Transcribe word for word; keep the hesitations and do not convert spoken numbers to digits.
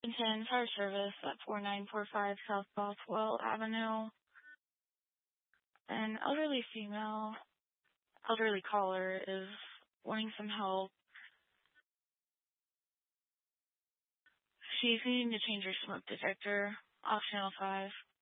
Washington Fire Service at four nine four five South Bothwell Avenue. An elderly female, elderly caller is wanting some help. She's needing to change her smoke detector, option oh five.